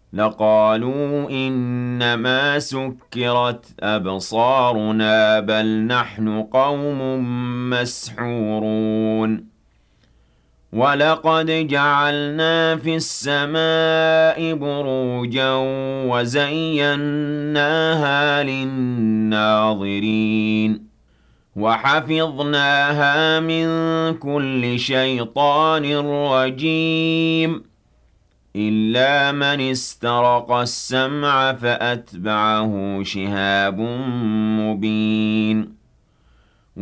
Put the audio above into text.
لقالوا إنما سكرت أبصارنا بل نحن قوم مسحورون ولقد جعلنا في السماء بروجا وزيناها للناظرين وحفظناها من كل شيطان رجيم إلا من استرق السمع فأتبعه شهاب مبين